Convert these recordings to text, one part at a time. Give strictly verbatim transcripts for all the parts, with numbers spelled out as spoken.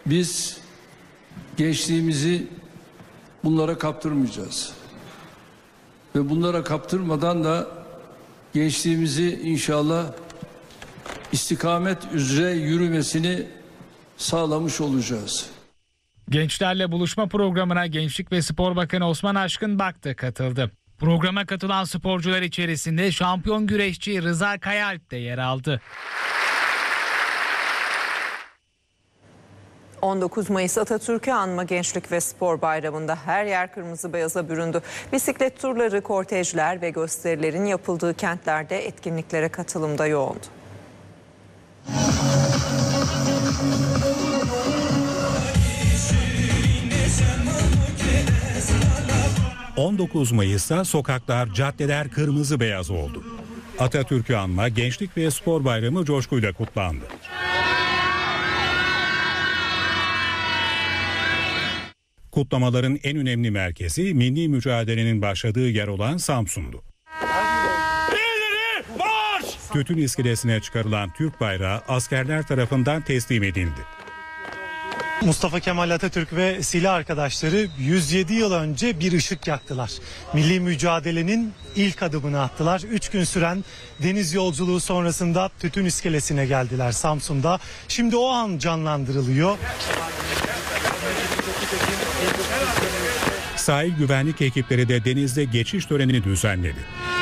Biz gençliğimizi bunlara kaptırmayacağız. Ve bunlara kaptırmadan da gençliğimizi inşallah istikamet üzere yürümesini sağlamış olacağız. Gençlerle buluşma programına Gençlik ve Spor Bakanı Osman Aşkın Bak da katıldı. Programa katılan sporcular içerisinde şampiyon güreşçi Rıza Kayaalp de yer aldı. on dokuz Mayıs Atatürk'ü anma Gençlik ve Spor Bayramı'nda her yer kırmızı beyaza büründü. Bisiklet turları, kortejler ve gösterilerin yapıldığı kentlerde etkinliklere katılımda yoğundu. on dokuz Mayıs'ta sokaklar, caddeler kırmızı beyaz oldu. Atatürk'ü anma Gençlik ve Spor Bayramı coşkuyla kutlandı. Kutlamaların en önemli merkezi milli mücadelenin başladığı yer olan Samsun'du. Tütün iskelesine çıkarılan Türk bayrağı askerler tarafından teslim edildi. Mustafa Kemal Atatürk ve silah arkadaşları yüz yedi yıl önce bir ışık yaktılar. Milli mücadelenin ilk adımını attılar. Üç gün süren deniz yolculuğu sonrasında Tütün iskelesine geldiler Samsun'da. Şimdi o an canlandırılıyor. Sahil güvenlik ekipleri de denizde geçiş törenini düzenledi.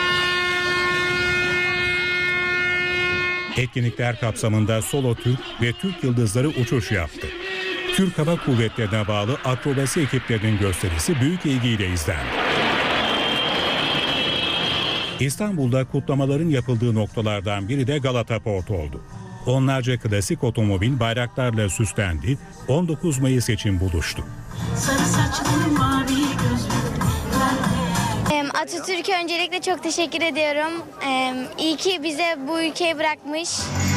Etkinlikler kapsamında Solo Türk ve Türk Yıldızları uçuş yaptı. Türk Hava Kuvvetleri'ne bağlı akrobasi ekiplerinin gösterisi büyük ilgiyle izlendi. İstanbul'da kutlamaların yapıldığı noktalardan biri de Galata Port oldu. Onlarca klasik otomobil bayraklarla süslendi, on dokuz Mayıs için buluştu. Atatürk'e öncelikle çok teşekkür ediyorum. İyi ki bize bu ülkeyi bırakmış.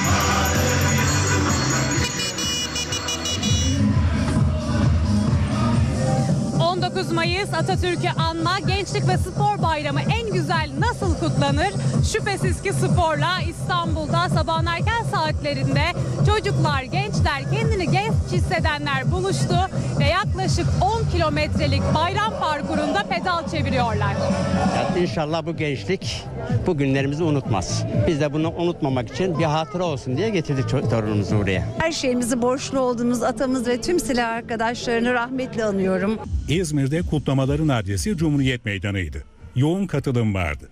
on dokuz Mayıs Atatürk'ü anma Gençlik ve Spor Bayramı en güzel nasıl kutlanır? Şüphesiz ki sporla. İstanbul'da sabahın erken saatlerinde çocuklar, gençler, kendini genç hissedenler buluştu ve yaklaşık on kilometrelik bayram parkurunda pedal çeviriyorlar. Yani İnşallah bu gençlik bu günlerimizi unutmaz. Biz de bunu unutmamak için bir hatıra olsun diye getirdik torunumuzu buraya. Her şeyimizi borçlu olduğumuz atamız ve tüm silah arkadaşlarını rahmetle anıyorum. İzmir'de kutlamaların adresi Cumhuriyet Meydanı'ydı. Yoğun katılım vardı.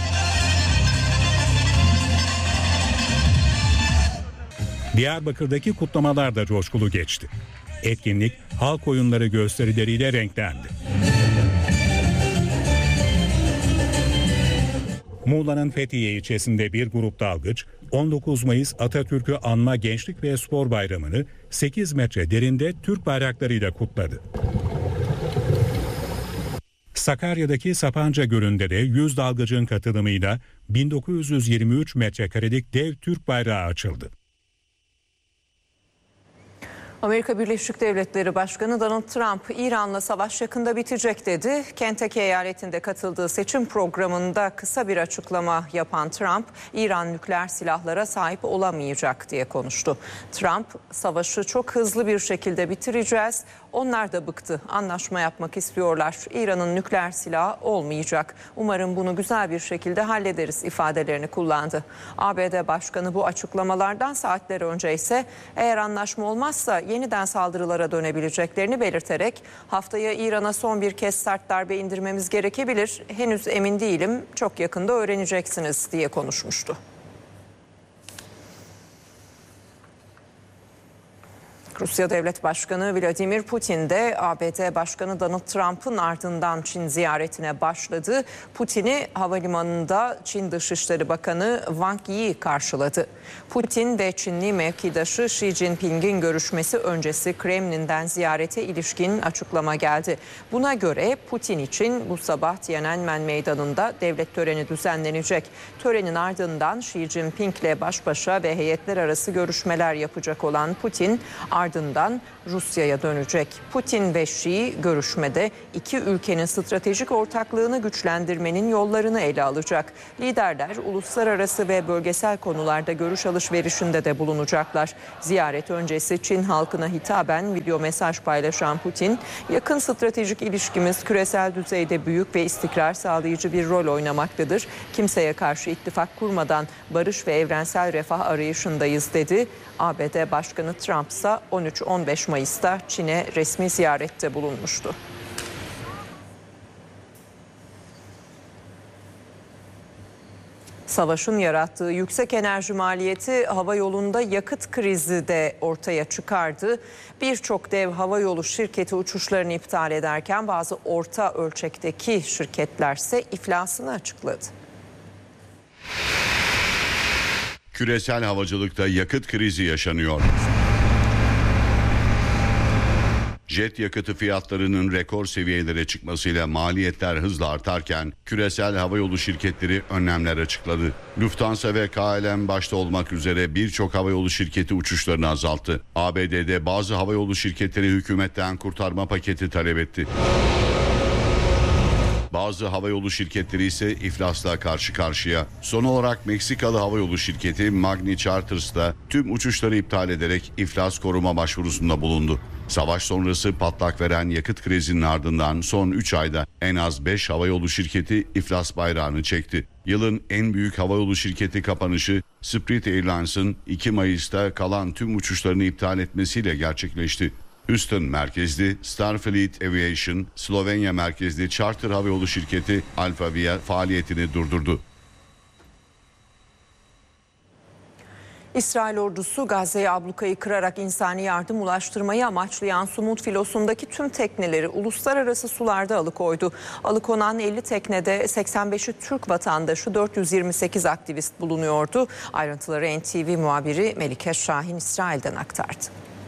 Diyarbakır'daki kutlamalar da coşkulu geçti. Etkinlik halk oyunları gösterileriyle renklendi. Muğla'nın Fethiye ilçesinde bir grup dalgıç on dokuz Mayıs Atatürk'ü anma Gençlik ve Spor Bayramı'nı sekiz metre derinde Türk bayraklarıyla kutladı. Sakarya'daki Sapanca Gölü'nde de yüz dalgıcın katılımıyla bin dokuz yüz yirmi üç metrekarelik dev Türk bayrağı açıldı. Amerika Birleşik Devletleri Başkanı Donald Trump, İran'la savaş yakında bitecek dedi. Kentucky eyaletinde katıldığı seçim programında kısa bir açıklama yapan Trump, İran nükleer silahlara sahip olamayacak diye konuştu. Trump, savaşı çok hızlı bir şekilde bitireceğiz. Onlar da bıktı. Anlaşma yapmak istiyorlar. İran'ın nükleer silahı olmayacak. Umarım bunu güzel bir şekilde hallederiz ifadelerini kullandı. A B D Başkanı bu açıklamalardan saatler önce ise eğer anlaşma olmazsa yeniden saldırılara dönebileceklerini belirterek haftaya İran'a son bir kez sert darbe indirmemiz gerekebilir. Henüz emin değilim. Çok yakında öğreneceksiniz diye konuşmuştu. Rusya Devlet Başkanı Vladimir Putin de A B D Başkanı Donald Trump'ın ardından Çin ziyaretine başladı. Putin'i havalimanında Çin Dışişleri Bakanı Wang Yi karşıladı. Putin ve Çinli mevkidaşı Xi Jinping'in görüşmesi öncesi Kremlin'den ziyarete ilişkin açıklama geldi. Buna göre Putin için bu sabah Tiananmen Meydanı'nda devlet töreni düzenlenecek. Törenin ardından Xi Jinping'le baş başa ve heyetler arası görüşmeler yapacak olan Putin, Ardından Rusya'ya dönecek. Putin ve Xi görüşmede iki ülkenin stratejik ortaklığını güçlendirmenin yollarını ele alacak. Liderler uluslararası ve bölgesel konularda görüş alışverişinde de bulunacaklar. Ziyaret öncesi Çin halkına hitaben video mesaj paylaşan Putin, yakın stratejik ilişkimiz küresel düzeyde büyük ve istikrar sağlayıcı bir rol oynamaktadır. Kimseye karşı ittifak kurmadan barış ve evrensel refah arayışındayız dedi. A B D Başkanı Trump ise on üç on beş Mayıs'ta Çin'e resmi ziyarette bulunmuştu. Savaşın yarattığı yüksek enerji maliyeti havayolunda yakıt krizi de ortaya çıkardı. Birçok dev havayolu şirketi uçuşlarını iptal ederken bazı orta ölçekteki şirketlerse iflasını açıkladı. Küresel havacılıkta yakıt krizi yaşanıyor. Jet yakıtı fiyatlarının rekor seviyelere çıkmasıyla maliyetler hızla artarken küresel havayolu şirketleri önlemler açıkladı. Lufthansa ve K L M başta olmak üzere birçok havayolu şirketi uçuşlarını azalttı. A B D'de bazı havayolu şirketleri hükümetten kurtarma paketi talep etti. Bazı havayolu şirketleri ise iflasla karşı karşıya. Son olarak Meksikalı havayolu şirketi Magni Charters da tüm uçuşları iptal ederek iflas koruma başvurusunda bulundu. Savaş sonrası patlak veren yakıt krizinin ardından son üç ayda en az beş havayolu şirketi iflas bayrağını çekti. Yılın en büyük havayolu şirketi kapanışı Spirit Airlines'ın iki Mayıs'ta kalan tüm uçuşlarını iptal etmesiyle gerçekleşti. Houston merkezli Starfleet Aviation, Slovenya merkezli charter havayolu şirketi Alphavia faaliyetini durdurdu. İsrail ordusu Gazze'ye ablukayı kırarak insani yardım ulaştırmayı amaçlayan Sumut filosundaki tüm tekneleri uluslararası sularda alıkoydu. Alıkonan elli teknede seksen beşi Türk vatandaşı, dört yüz yirmi sekiz aktivist bulunuyordu. Ayrıntıları N T V muhabiri Melike Şahin İsrail'den aktardı.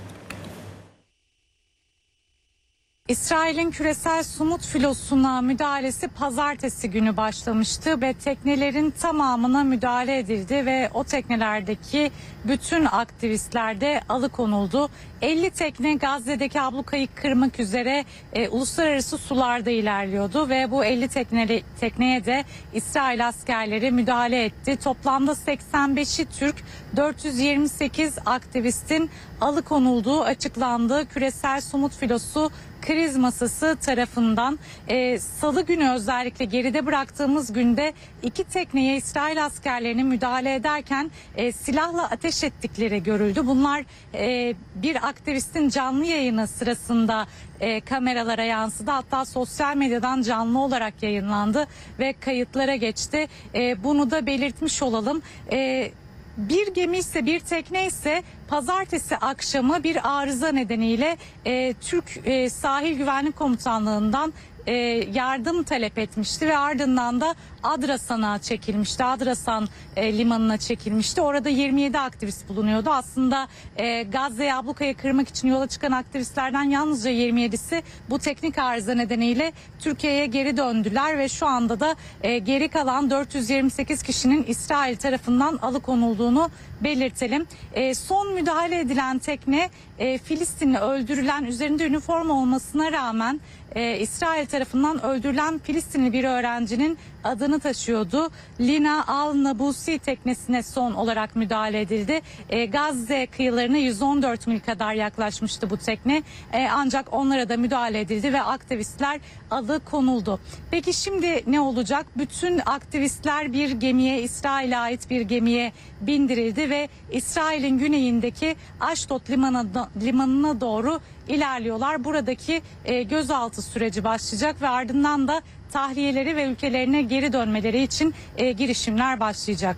İsrail'in küresel Sumut filosuna müdahalesi pazartesi günü başlamıştı ve teknelerin tamamına müdahale edildi ve o teknelerdeki bütün aktivistler de alıkonuldu. elli tekne Gazze'deki ablukayı kırmak üzere e, uluslararası sularda ilerliyordu ve bu elli tekne, tekneye de İsrail askerleri müdahale etti. Toplamda seksen beşi Türk, dört yüz yirmi sekiz aktivistin alıkonulduğu açıklandı. Küresel Sumut filosu kriz masası tarafından e, salı günü özellikle geride bıraktığımız günde iki tekneye İsrail askerlerinin müdahale ederken e, silahla ateş ettikleri görüldü. Bunlar e, bir aktivistin canlı yayını sırasında e, kameralara yansıdı. Hatta sosyal medyadan canlı olarak yayınlandı ve kayıtlara geçti. E, bunu da belirtmiş olalım. E, Bir gemi ise bir tekne ise pazartesi akşamı bir arıza nedeniyle e, Türk e, Sahil Güvenlik Komutanlığı'ndan e, yardım talep etmişti ve ardından da Adrasan'a çekilmişti. Adrasan e, limanına çekilmişti. Orada yirmi yedi aktivist bulunuyordu. Aslında e, Gazze'ye ablukayı kırmak için yola çıkan aktivistlerden yalnızca yirmi yedisi bu teknik arıza nedeniyle Türkiye'ye geri döndüler ve şu anda da e, geri kalan dört yüz yirmi sekiz kişinin İsrail tarafından alıkonulduğunu belirtelim. E, son müdahale edilen tekne e, Filistinli öldürülen, üzerinde üniforma olmasına rağmen e, İsrail tarafından öldürülen Filistinli bir öğrencinin adını taşıyordu. Lina Al-Nabusi teknesine son olarak müdahale edildi. E, Gazze kıyılarına yüz on dört mil kadar yaklaşmıştı bu tekne. E, ancak onlara da müdahale edildi ve aktivistler alıkonuldu. Peki şimdi ne olacak? Bütün aktivistler bir gemiye, İsrail'e ait bir gemiye bindirildi ve İsrail'in güneyindeki Ashdod limanına, limanına doğru ilerliyorlar. Buradaki e, gözaltı süreci başlayacak ve ardından da tahliyeleri ve ülkelerine geri dönmeleri için e, girişimler başlayacak.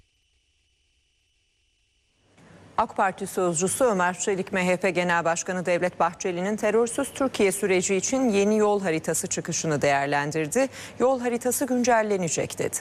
AK Parti sözcüsü Ömer Çelik, M H P Genel Başkanı Devlet Bahçeli'nin terörsüz Türkiye süreci için yeni yol haritası çıkışını değerlendirdi. Yol haritası güncellenecek dedi.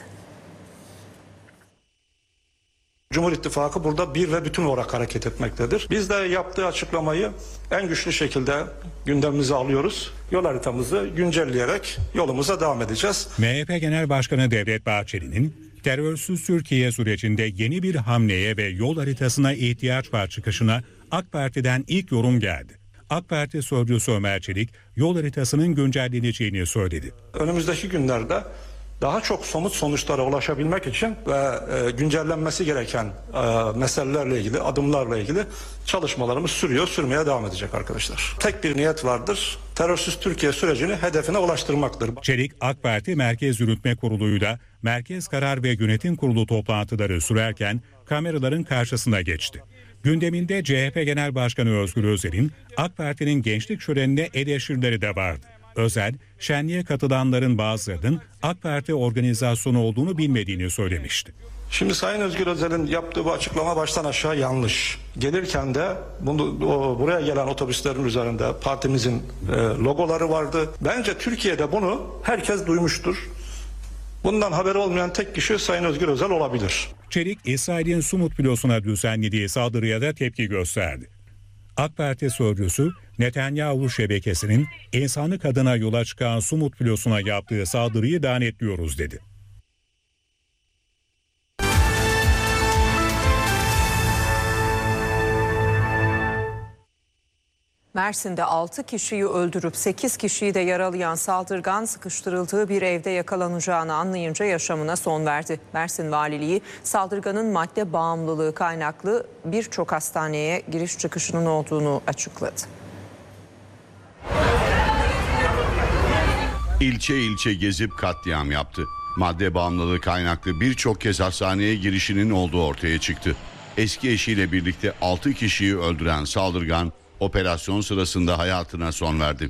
Cumhur İttifakı burada bir ve bütün olarak hareket etmektedir. Biz de yaptığı açıklamayı en güçlü şekilde gündemimize alıyoruz. Yol haritamızı güncelleyerek yolumuza devam edeceğiz. M H P Genel Başkanı Devlet Bahçeli'nin terörsüz Türkiye sürecinde yeni bir hamleye ve yol haritasına ihtiyaç var çıkışına AK Parti'den ilk yorum geldi. AK Parti sözcüsü Ömer Çelik yol haritasının güncelleneceğini söyledi. Önümüzdeki günlerde daha çok somut sonuçlara ulaşabilmek için ve e, güncellenmesi gereken e, meselelerle ilgili, adımlarla ilgili çalışmalarımız sürüyor, sürmeye devam edecek arkadaşlar. Tek bir niyet vardır, terörsüz Türkiye sürecini hedefine ulaştırmaktır. Çelik, AK Parti Merkez Yürütme Kurulu'yla Merkez Karar ve Yönetim Kurulu toplantıları sürerken kameraların karşısına geçti. Gündeminde C H P Genel Başkanı Özgür Özel'in AK Parti'nin gençlik şölenine eleştirileri de vardı. Özel, şenliğe katılanların bazılarının AK Parti organizasyonu olduğunu bilmediğini söylemişti. Şimdi Sayın Özgür Özel'in yaptığı bu açıklama baştan aşağı yanlış. Gelirken de bunu, o, buraya gelen otobüslerin üzerinde partimizin e, logoları vardı. Bence Türkiye'de bunu herkes duymuştur. Bundan haberi olmayan tek kişi Sayın Özgür Özel olabilir. Çelik, İsrail'in Sumut filosuna düzenlediği saldırıya da tepki gösterdi. AK Parti sözcüsü, Netanyahu şebekesinin insanlık adına yola çıkan Sumut filosuna yaptığı saldırıyı lanetliyoruz dedi. Mersin'de altı kişiyi öldürüp sekiz kişiyi de yaralayan saldırgan sıkıştırıldığı bir evde yakalanacağını anlayınca yaşamına son verdi. Mersin Valiliği saldırganın madde bağımlılığı kaynaklı birçok hastaneye giriş çıkışının olduğunu açıkladı. İlçe ilçe gezip katliam yaptı. Madde bağımlılığı kaynaklı birçok kez hastaneye girişinin olduğu ortaya çıktı. Eski eşiyle birlikte altı kişiyi öldüren saldırgan operasyon sırasında hayatına son verdi.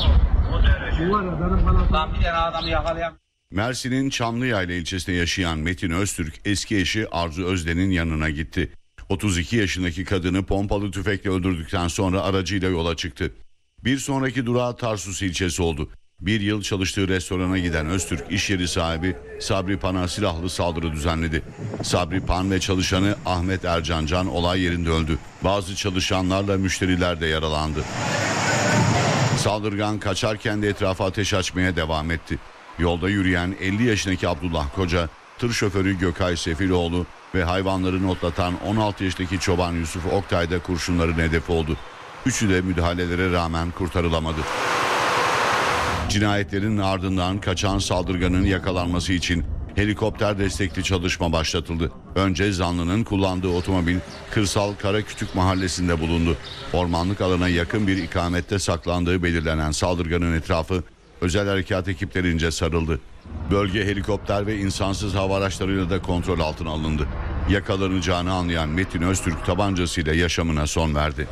Mersin'in Çamlıyayla ilçesinde yaşayan Metin Öztürk eski eşi Arzu Özden'in yanına gitti. otuz iki yaşındaki kadını pompalı tüfekle öldürdükten sonra aracıyla yola çıktı. Bir sonraki durağı Tarsus ilçesi oldu. Bir yıl çalıştığı restorana giden Öztürk iş yeri sahibi Sabri Pan'a silahlı saldırı düzenledi. Sabri Pan ve çalışanı Ahmet Ercan Can olay yerinde öldü. Bazı çalışanlarla müşteriler de yaralandı. Saldırgan kaçarken de etrafa ateş açmaya devam etti. Yolda yürüyen elli yaşındaki Abdullah Koca, tır şoförü Gökay Sefiroğlu ve hayvanlarını otlatan on altı yaşındaki çoban Yusuf Oktay da kurşunların hedefi oldu. Üçü de müdahalelere rağmen kurtarılamadı. Cinayetlerin ardından kaçan saldırganın yakalanması için helikopter destekli çalışma başlatıldı. Önce zanlının kullandığı otomobil Kırsal Karakütük mahallesinde bulundu. Ormanlık alana yakın bir ikamette saklandığı belirlenen saldırganın etrafı özel harekat ekiplerince sarıldı. Bölge helikopter ve insansız hava araçlarıyla da kontrol altına alındı. Yakalanacağını anlayan Metin Öztürk tabancasıyla yaşamına son verdi.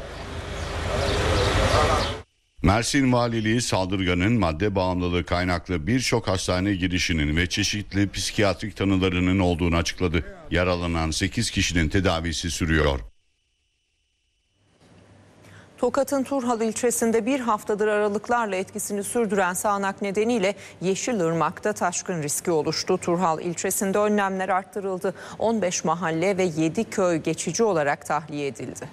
Mersin Valiliği saldırganın madde bağımlılığı kaynaklı birçok hastane girişinin ve çeşitli psikiyatrik tanılarının olduğunu açıkladı. Yaralanan sekiz kişinin tedavisi sürüyor. Tokat'ın Turhal ilçesinde bir haftadır aralıklarla etkisini sürdüren sağanak nedeniyle Yeşilırmak'ta taşkın riski oluştu. Turhal ilçesinde önlemler arttırıldı. on beş mahalle ve yedi köy geçici olarak tahliye edildi.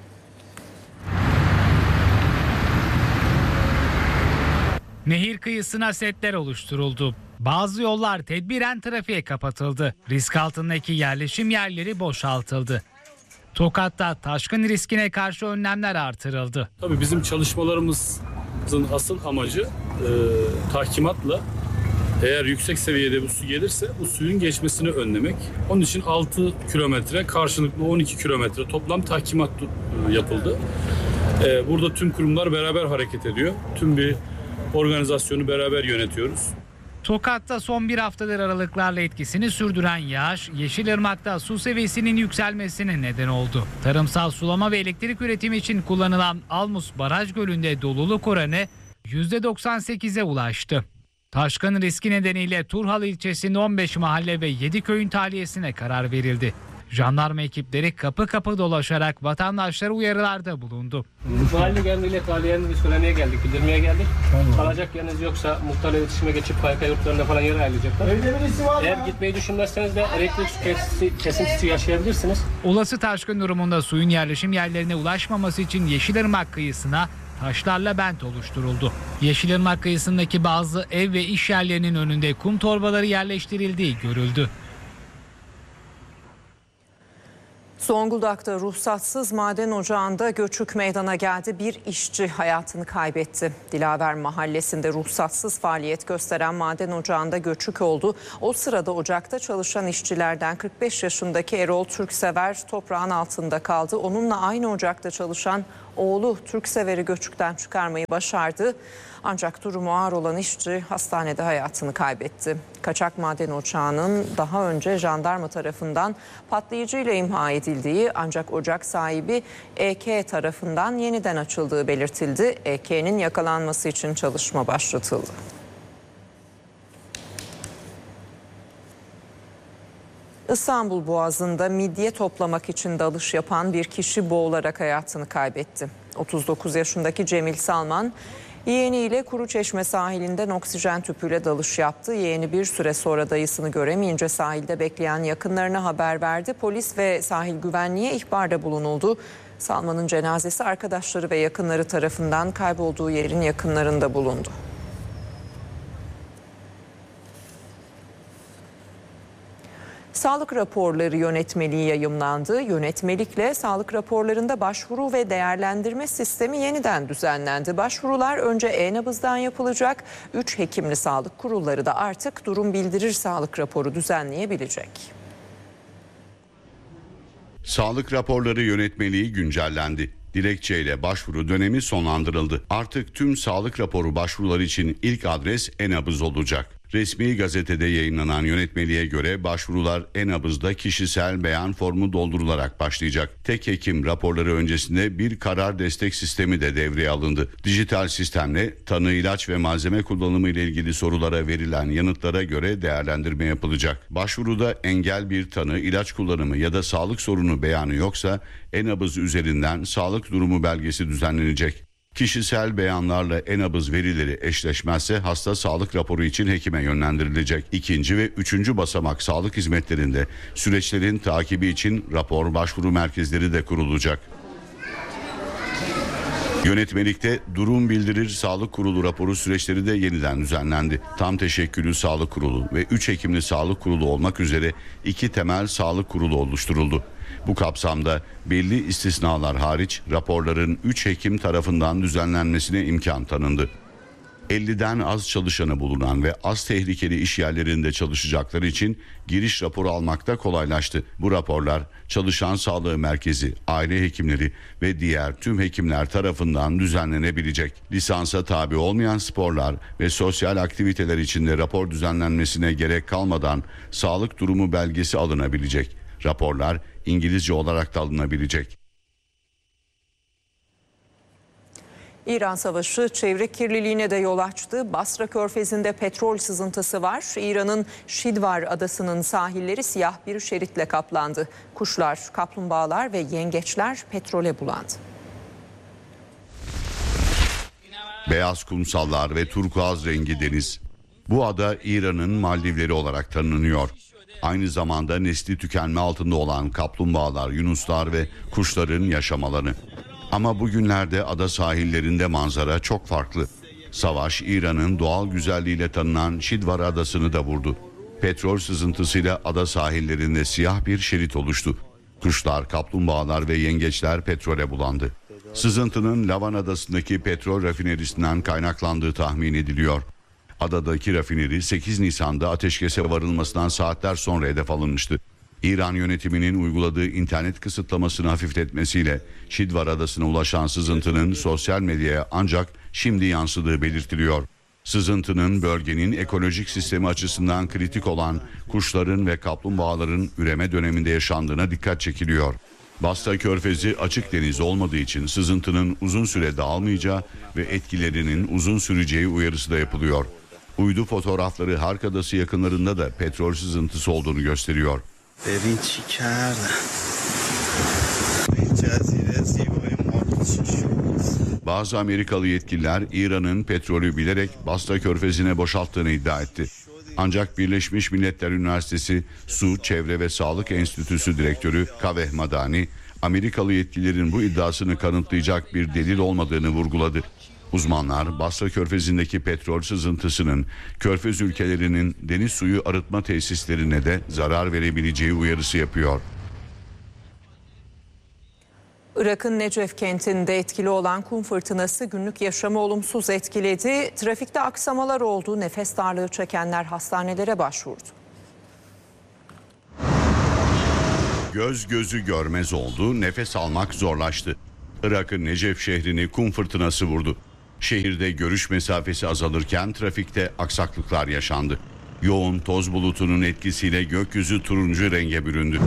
Nehir kıyısına setler oluşturuldu. Bazı yollar tedbiren trafiğe kapatıldı. Risk altındaki yerleşim yerleri boşaltıldı. Tokat'ta taşkın riskine karşı önlemler artırıldı. Tabii bizim çalışmalarımızın asıl amacı e, tahkimatla eğer yüksek seviyede bu su gelirse bu suyun geçmesini önlemek. Onun için altı kilometre karşılıklı on iki kilometre toplam tahkimat yapıldı. E, burada tüm kurumlar beraber hareket ediyor. Tüm bir organizasyonu beraber yönetiyoruz. Tokat'ta son bir haftadır aralıklarla etkisini sürdüren yağış, Yeşilırmak'ta su seviyesinin yükselmesine neden oldu. Tarımsal sulama ve elektrik üretimi için kullanılan Almus Baraj Gölü'nde doluluk oranı yüzde doksan sekize ulaştı. Taşkın riski nedeniyle Turhal ilçesinin on beş mahalle ve yedi köyün tahliyesine karar verildi. Jandarma ekipleri kapı kapı dolaşarak vatandaşlara uyarılarda bulundu. Mahalle geldiğiyle tahliyenin söylemeye geldik, bildirmeye geldik. Tamam. Kalacak yeriniz yoksa muhtarla iletişime geçip K Y K yurtlarında falan yer ayarlayacaklar. Eğer gitmeyi düşünmezseniz de elektrik kesintisi, kesintisi yaşayabilirsiniz. Olası taşkın durumunda suyun yerleşim yerlerine ulaşmaması için Yeşilırmak kıyısına taşlarla bent oluşturuldu. Yeşilırmak kıyısındaki bazı ev ve iş yerlerinin önünde kum torbaları yerleştirildiği görüldü. Zonguldak'ta ruhsatsız maden ocağında göçük meydana geldi. Bir işçi hayatını kaybetti. Dilaver Mahallesi'nde ruhsatsız faaliyet gösteren maden ocağında göçük oldu. O sırada ocakta çalışan işçilerden kırk beş yaşındaki Erol Türksever toprağın altında kaldı. Onunla aynı ocakta çalışan oğlu Türksever'i göçükten çıkarmayı başardı. Ancak durumu ağır olan işçi hastanede hayatını kaybetti. Kaçak maden ocağının daha önce jandarma tarafından patlayıcıyla imha edildiği ancak ocak sahibi E K tarafından yeniden açıldığı belirtildi. E K'nin yakalanması için çalışma başlatıldı. İstanbul Boğazı'nda midye toplamak için dalış yapan bir kişi boğularak hayatını kaybetti. otuz dokuz yaşındaki Cemil Salman, yeğeniyle Kuruçeşme sahilinden oksijen tüpüyle dalış yaptı. Yeğeni bir süre sonra dayısını göremeyince sahilde bekleyen yakınlarına haber verdi. Polis ve sahil güvenliğe ihbarda bulunuldu. Salman'ın cenazesi arkadaşları ve yakınları tarafından kaybolduğu yerin yakınlarında bulundu. Sağlık raporları yönetmeliği yayımlandı. Yönetmelikle sağlık raporlarında başvuru ve değerlendirme sistemi yeniden düzenlendi. Başvurular önce e-nabızdan yapılacak. Üç hekimli sağlık kurulları da artık durum bildirir sağlık raporu düzenleyebilecek. Sağlık raporları yönetmeliği güncellendi. Dilekçeyle başvuru dönemi sonlandırıldı. Artık tüm sağlık raporu başvuruları için ilk adres e-nabız olacak. Resmi gazetede yayınlanan yönetmeliğe göre başvurular e-nabızda kişisel beyan formu doldurularak başlayacak. Tek hekim raporları öncesinde bir karar destek sistemi de devreye alındı. Dijital sistemle tanı, ilaç ve malzeme kullanımı ile ilgili sorulara verilen yanıtlara göre değerlendirme yapılacak. Başvuruda engel bir tanı, ilaç kullanımı ya da sağlık sorunu beyanı yoksa e-nabız üzerinden sağlık durumu belgesi düzenlenecek. Kişisel beyanlarla e-nabız verileri eşleşmezse hasta sağlık raporu için hekime yönlendirilecek. İkinci ve üçüncü basamak sağlık hizmetlerinde süreçlerin takibi için rapor başvuru merkezleri de kurulacak. Yönetmelikte durum bildirir sağlık kurulu raporu süreçleri de yeniden düzenlendi. Tam teşekküllü sağlık kurulu ve üç hekimli sağlık kurulu olmak üzere iki temel sağlık kurulu oluşturuldu. Bu kapsamda belli istisnalar hariç raporların üç hekim tarafından düzenlenmesine imkan tanındı. elliden az çalışanı bulunan ve az tehlikeli iş yerlerinde çalışacaklar için giriş raporu almakta kolaylaştı. Bu raporlar çalışan sağlığı merkezi, aile hekimleri ve diğer tüm hekimler tarafından düzenlenebilecek. Lisansa tabi olmayan sporlar ve sosyal aktiviteler için de rapor düzenlenmesine gerek kalmadan sağlık durumu belgesi alınabilecek. Raporlar İngilizce olarak da alınabilecek. İran Savaşı çevre kirliliğine de yol açtı. Basra Körfezi'nde petrol sızıntısı var. İran'ın Şidvar adasının sahilleri siyah bir şeritle kaplandı. Kuşlar, kaplumbağalar ve yengeçler petrole bulandı. Beyaz kumsallar ve turkuaz rengi deniz. Bu ada İran'ın Maldivleri olarak tanınıyor. Aynı zamanda nesli tükenme altında olan kaplumbağalar, yunuslar ve kuşların yaşam alanı. Ama bugünlerde ada sahillerinde manzara çok farklı. Savaş İran'ın doğal güzelliğiyle tanınan Şidvar adasını da vurdu. Petrol sızıntısıyla ada sahillerinde siyah bir şerit oluştu. Kuşlar, kaplumbağalar ve yengeçler petrole bulandı. Sızıntının Lavan adasındaki petrol rafinerisinden kaynaklandığı tahmin ediliyor. Adadaki rafineri sekiz Nisan'da ateşkese varılmasından saatler sonra hedef alınmıştı. İran yönetiminin uyguladığı internet kısıtlamasını hafifletmesiyle Şidvar adasına ulaşan sızıntının sosyal medyaya ancak şimdi yansıdığı belirtiliyor. Sızıntının bölgenin ekolojik sistemi açısından kritik olan kuşların ve kaplumbağaların üreme döneminde yaşandığına dikkat çekiliyor. Basra Körfezi açık deniz olmadığı için sızıntının uzun süre dağılmayacağı ve etkilerinin uzun süreceği uyarısı da yapılıyor. Uydu fotoğrafları Hark Adası yakınlarında da petrol sızıntısı olduğunu gösteriyor. Bazı Amerikalı yetkililer İran'ın petrolü bilerek Basra Körfezi'ne boşalttığını iddia etti. Ancak Birleşmiş Milletler Üniversitesi Su, Çevre ve Sağlık Enstitüsü Direktörü Kaveh Madani, Amerikalı yetkililerin bu iddiasını kanıtlayacak bir delil olmadığını vurguladı. Uzmanlar Basra Körfezi'ndeki petrol sızıntısının Körfez ülkelerinin deniz suyu arıtma tesislerine de zarar verebileceği uyarısı yapıyor. Irak'ın Necef kentinde etkili olan kum fırtınası günlük yaşamı olumsuz etkiledi. Trafikte aksamalar oldu. Nefes darlığı çekenler hastanelere başvurdu. Göz gözü görmez oldu, nefes almak zorlaştı. Irak'ın Necef şehrini kum fırtınası vurdu. Şehirde görüş mesafesi azalırken trafikte aksaklıklar yaşandı. Yoğun toz bulutunun etkisiyle gökyüzü turuncu renge büründü.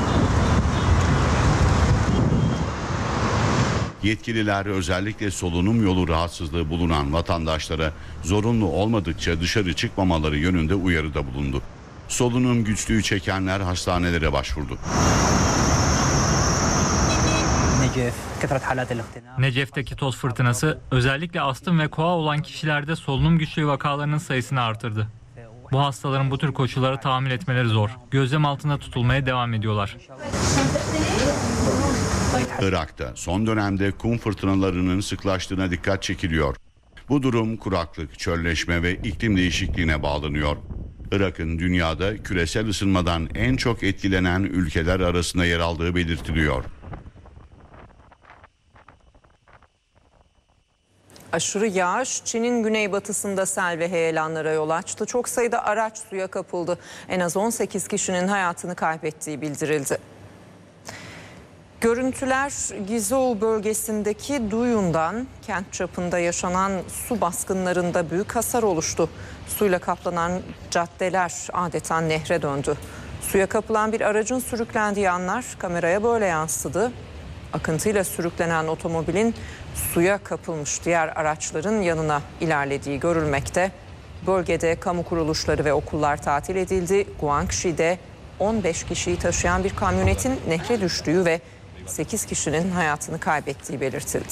Yetkililer özellikle solunum yolu rahatsızlığı bulunan vatandaşlara zorunlu olmadıkça dışarı çıkmamaları yönünde uyarıda bulundu. Solunum güçlüğü çekenler hastanelere başvurdu. Necef'teki toz fırtınası özellikle astım ve koa olan kişilerde solunum güçlüğü vakalarının sayısını artırdı. Bu hastaların bu tür koşullara tahammül etmeleri zor. Gözlem altında tutulmaya devam ediyorlar. Irak'ta son dönemde kum fırtınalarının sıklaştığına dikkat çekiliyor. Bu durum kuraklık, çölleşme ve iklim değişikliğine bağlanıyor. Irak'ın dünyada küresel ısınmadan en çok etkilenen ülkeler arasında yer aldığı belirtiliyor. Aşırı yağış Çin'in güneybatısında sel ve heyelanlara yol açtı. Çok sayıda araç suya kapıldı. En az on sekiz kişinin hayatını kaybettiği bildirildi. Görüntüler Gizou bölgesindeki Duyun'dan. Kent çapında yaşanan su baskınlarında büyük hasar oluştu. Suyla kaplanan caddeler adeta nehre döndü. Suya kapılan bir aracın sürüklendiği anlar kameraya böyle yansıdı. Akıntıyla sürüklenen otomobilin suya kapılmış diğer araçların yanına ilerlediği görülmekte. Bölgede kamu kuruluşları ve okullar tatil edildi. Guangxi'de on beş kişiyi taşıyan bir kamyonetin nehre düştüğü ve sekiz kişinin hayatını kaybettiği belirtildi.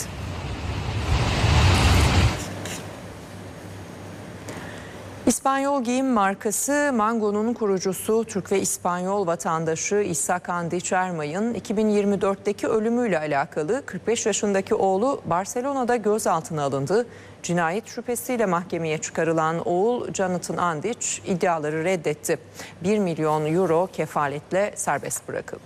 İspanyol giyim markası Mango'nun kurucusu Türk ve İspanyol vatandaşı İshak Andiç Ermay'ın iki bin yirmi dörtteki ölümüyle alakalı kırk beş yaşındaki oğlu Barcelona'da gözaltına alındı. Cinayet şüphesiyle mahkemeye çıkarılan oğul Jonathan Andiç iddiaları reddetti. bir milyon euro kefaletle serbest bırakıldı.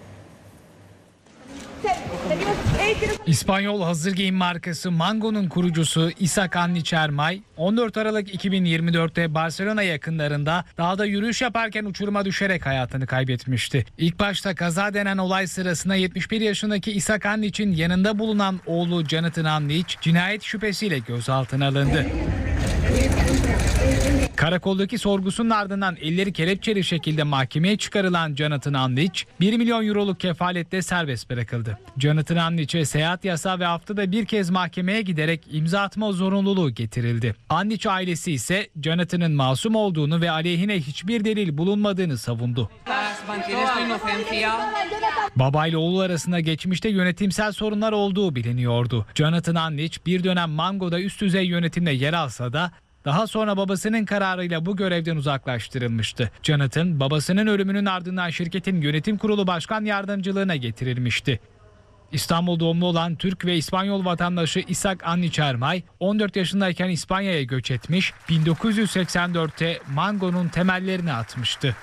İspanyol hazır giyim markası Mango'nun kurucusu İshak Andiç Ermay, on dört Aralık iki bin yirmi dörtte Barcelona yakınlarında dağda yürüyüş yaparken uçuruma düşerek hayatını kaybetmişti. İlk başta kaza denen olay sırasında yetmiş bir yaşındaki İshak Andiç'in yanında bulunan oğlu Jonathan Andiç cinayet şüphesiyle gözaltına alındı. Karakoldaki sorgusunun ardından elleri kelepçeli şekilde mahkemeye çıkarılan Jonathan Andiç bir milyon euroluk kefaletle serbest bırakıldı. Jonathan Andiç'e seyahat yasağı ve haftada bir kez mahkemeye giderek imza atma zorunluluğu getirildi. Andiç ailesi ise Jonathan'ın masum olduğunu ve aleyhine hiçbir delil bulunmadığını savundu. Babayla oğul arasında geçmişte yönetimsel sorunlar olduğu biliniyordu. Jonathan Andiç bir dönem Mango'da üst düzey yönetimde yer alsa da daha sonra babasının kararıyla bu görevden uzaklaştırılmıştı. Jonathan, babasının ölümünün ardından şirketin yönetim kurulu başkan yardımcılığına getirilmişti. İstanbul doğumlu olan Türk ve İspanyol vatandaşı İshak Andiç Ermay, on dört yaşındayken İspanya'ya göç etmiş, bin dokuz yüz seksen dörtte Mango'nun temellerini atmıştı.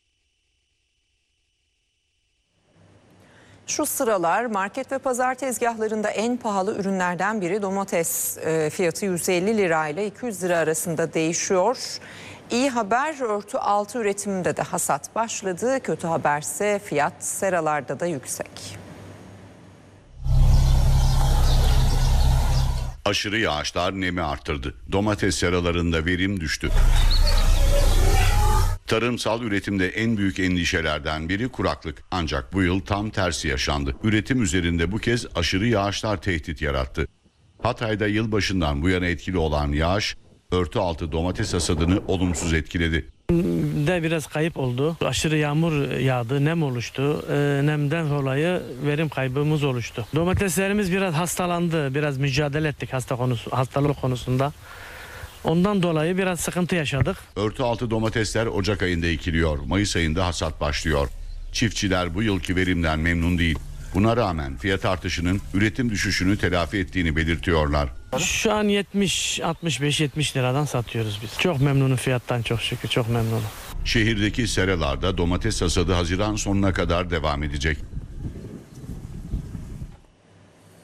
Şu sıralar market ve pazar tezgahlarında en pahalı ürünlerden biri domates. E, fiyatı yüz elli lira ile iki yüz lira arasında değişiyor. İyi haber, örtü altı üretiminde de hasat başladı. Kötü haberse fiyat seralarda da yüksek. Aşırı yağışlar nemi arttırdı. Domates seralarında verim düştü. Tarımsal üretimde en büyük endişelerden biri kuraklık. Ancak bu yıl tam tersi yaşandı. Üretim üzerinde bu kez aşırı yağışlar tehdit yarattı. Hatay'da yılbaşından bu yana etkili olan yağış, örtü altı domates hasadını olumsuz etkiledi. De biraz kayıp oldu. Aşırı yağmur yağdı, nem oluştu. E, nemden dolayı verim kaybımız oluştu. Domateslerimiz biraz hastalandı, biraz mücadele ettik hasta konusu, hastalık konusunda. Ondan dolayı biraz sıkıntı yaşadık. Örtü altı domatesler Ocak ayında ekiliyor. Mayıs ayında hasat başlıyor. Çiftçiler bu yılki verimden memnun değil. Buna rağmen fiyat artışının üretim düşüşünü telafi ettiğini belirtiyorlar. Şu an yetmiş altmış beş yetmiş liradan satıyoruz biz. Çok memnunum fiyattan, çok şükür çok memnunum. Şehirdeki seralarda domates hasadı Haziran sonuna kadar devam edecek.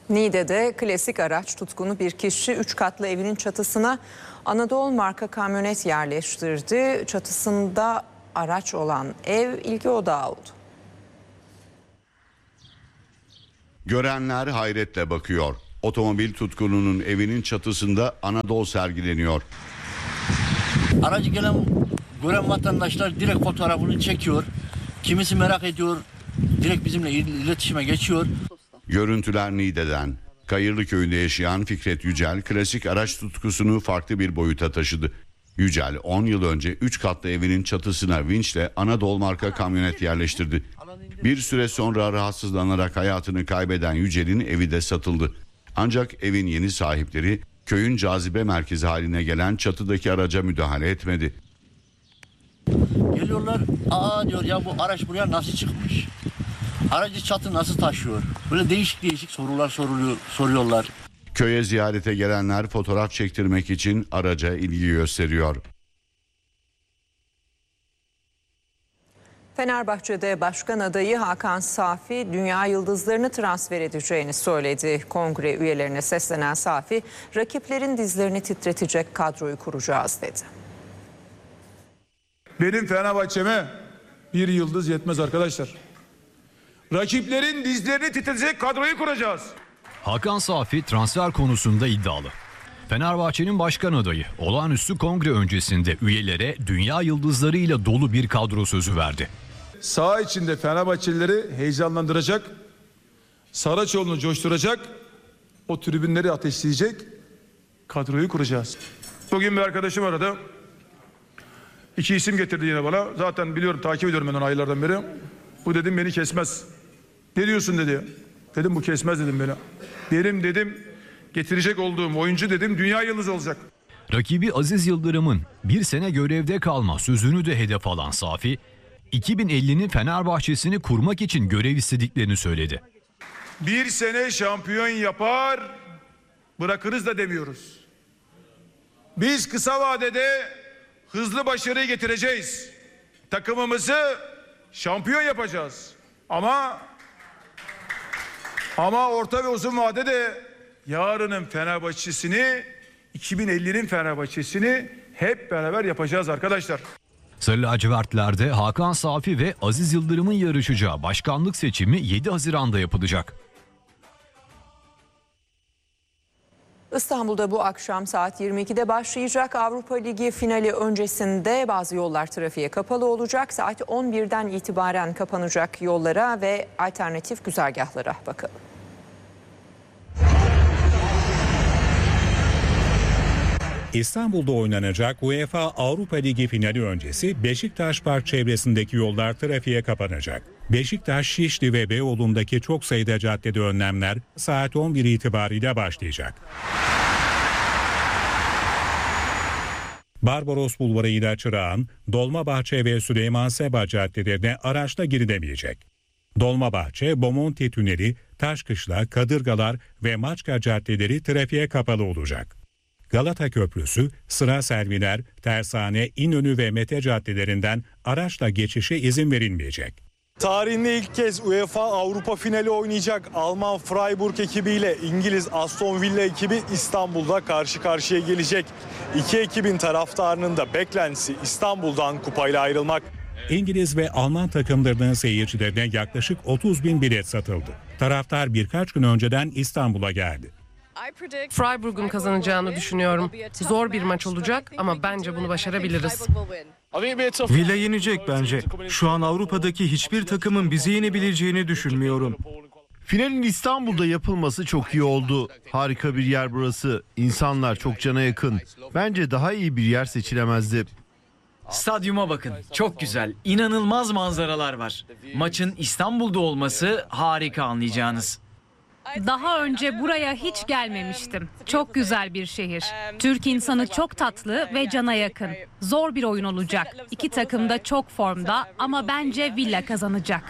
Niğde'de klasik araç tutkunu bir kişi üç katlı evinin çatısına Anadolu marka kamyonet yerleştirdi. Çatısında araç olan ev ilgi odağı oldu. Görenler hayretle bakıyor. Otomobil tutkununun evinin çatısında Anadolu sergileniyor. Aracı gelen gören vatandaşlar direkt fotoğrafını çekiyor. Kimisi merak ediyor, direkt bizimle iletişime geçiyor. Görüntüler Niğde'den. Kayırlı köyünde yaşayan Fikret Yücel klasik araç tutkusunu farklı bir boyuta taşıdı. Yücel on yıl önce üç katlı evinin çatısına vinçle Anadolu marka kamyonet yerleştirdi. Bir süre sonra rahatsızlanarak hayatını kaybeden Yücel'in evi de satıldı. Ancak evin yeni sahipleri köyün cazibe merkezi haline gelen çatıdaki araca müdahale etmedi. Geliyorlar, aa diyor ya bu araç buraya nasıl çıkmış? Aracı çatı nasıl taşıyor? Böyle değişik değişik sorular soruluyor, soruyorlar. Köye ziyarete gelenler fotoğraf çektirmek için araca ilgi gösteriyor. Fenerbahçe'de başkan adayı Hakan Safi dünya yıldızlarını transfer edeceğini söyledi. Kongre üyelerine seslenen Safi, rakiplerin dizlerini titretecek kadroyu kuracağız dedi. Benim Fenerbahçe'me bir yıldız yetmez arkadaşlar. Rakiplerin dizlerini titretecek kadroyu kuracağız. Hakan Safi transfer konusunda iddialı. Fenerbahçe'nin başkan adayı olağanüstü kongre öncesinde üyelere dünya yıldızlarıyla dolu bir kadro sözü verdi. Saha içinde Fenerbahçelileri heyecanlandıracak, Saraçoğlu'nu coşturacak, o tribünleri ateşleyecek kadroyu kuracağız. Bugün bir arkadaşım aradı. İki isim getirdi yine bana. Zaten biliyorum, takip ediyorum ben onu aylardan beri. Bu dedim beni kesmez. Ne diyorsun dedi. Dedim bu kesmez dedim beni. Benim dedim getirecek olduğum oyuncu dedim dünya yıldızı olacak. Rakibi Aziz Yıldırım'ın bir sene görevde kalma sözünü de hedef alan Safi, iki bin ellinin Fenerbahçe'sini kurmak için görev istediklerini söyledi. Bir sene şampiyon yapar, bırakırız da demiyoruz. Biz kısa vadede hızlı başarıyı getireceğiz. Takımımızı şampiyon yapacağız. Ama ama orta ve uzun vadede yarının Fenerbahçe'sini, iki bin ellinin Fenerbahçe'sini hep beraber yapacağız arkadaşlar. Sarı lacivertlerde Hakan Safi ve Aziz Yıldırım'ın yarışacağı başkanlık seçimi yedi Haziran'da yapılacak. İstanbul'da bu akşam saat yirmi ikide başlayacak Avrupa Ligi finali öncesinde bazı yollar trafiğe kapalı olacak. Saat on birden itibaren kapanacak yollara ve alternatif güzergahlara bakalım. İstanbul'da oynanacak UEFA Avrupa Ligi finali öncesi Beşiktaş Park çevresindeki yollar trafiğe kapanacak. Beşiktaş, Şişli ve Beyoğlu'ndaki çok sayıda caddede önlemler saat on bir itibariyle başlayacak. Barbaros Bulvarı ile Çırağan, Dolmabahçe ve Süleyman Seba caddelerine araçla girilemeyecek. Dolmabahçe, Bomonti Tüneli, Taşkışla, Kadırgalar ve Maçka caddeleri trafiğe kapalı olacak. Galata Köprüsü, Sıra Serviler, Tersane, İnönü ve Mete caddelerinden araçla geçişe izin verilmeyecek. Tarihinde ilk kez UEFA Avrupa finali oynayacak Alman Freiburg ekibiyle İngiliz Aston Villa ekibi İstanbul'da karşı karşıya gelecek. İki ekibin taraftarının da beklentisi İstanbul'dan kupayla ayrılmak. İngiliz ve Alman takımlarının seyircilerine yaklaşık otuz bin bilet satıldı. Taraftar birkaç gün önceden İstanbul'a geldi. Freiburg'un kazanacağını düşünüyorum. Zor bir maç olacak ama bence bunu başarabiliriz. Villa yenecek bence. Şu an Avrupa'daki hiçbir takımın bizi yenebileceğini düşünmüyorum. Finalin İstanbul'da yapılması çok iyi oldu. Harika bir yer burası. İnsanlar çok cana yakın. Bence daha iyi bir yer seçilemezdi. Stadyuma bakın. Çok güzel. İnanılmaz manzaralar var. Maçın İstanbul'da olması harika, anlayacağınız. Daha önce buraya hiç gelmemiştim. Çok güzel bir şehir. Türk insanı çok tatlı ve cana yakın. Zor bir oyun olacak. İki takım da çok formda ama bence Villa kazanacak.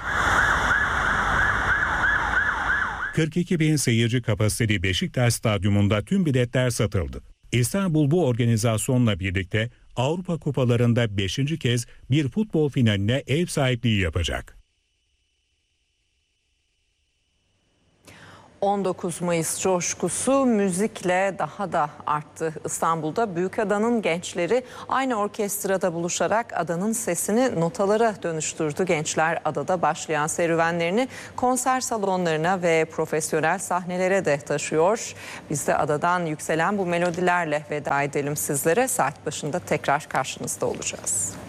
kırk iki bin seyirci kapasiteli Beşiktaş Stadyumunda tüm biletler satıldı. İstanbul bu organizasyonla birlikte Avrupa Kupalarında beşinci kez bir futbol finaline ev sahipliği yapacak. on dokuz Mayıs coşkusu müzikle daha da arttı. İstanbul'da Büyükada'nın gençleri aynı orkestrada buluşarak adanın sesini notalara dönüştürdü. Gençler adada başlayan serüvenlerini konser salonlarına ve profesyonel sahnelere de taşıyor. Biz de adadan yükselen bu melodilerle veda edelim sizlere. Saat başında tekrar karşınızda olacağız.